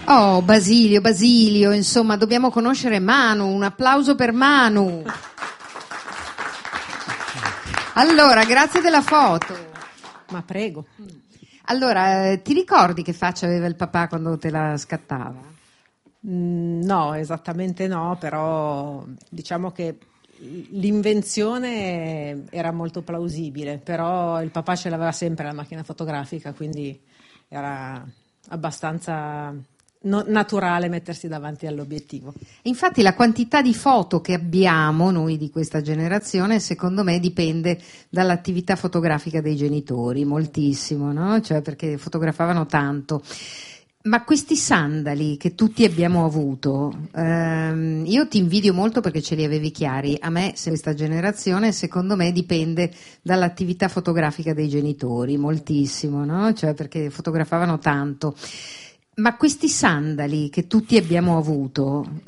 Oh, Basilio, insomma, dobbiamo conoscere Manu, un applauso per Manu. Allora, grazie della foto. Ma prego. Allora, ti ricordi che faccia aveva il papà quando te la scattava? No, esattamente no, però diciamo che l'invenzione era molto plausibile, però il papà ce l'aveva sempre la macchina fotografica, quindi era abbastanza naturale mettersi davanti all'obiettivo. Infatti la quantità di foto che abbiamo noi di questa generazione secondo me dipende dall'attività fotografica dei genitori, moltissimo, no? Cioè perché fotografavano tanto. Ma questi sandali che tutti abbiamo avuto, io ti invidio molto perché ce li avevi chiari. A me, se questa generazione, secondo me dipende dall'attività fotografica dei genitori, moltissimo, no? Cioè perché fotografavano tanto. Ma questi sandali che tutti abbiamo avuto,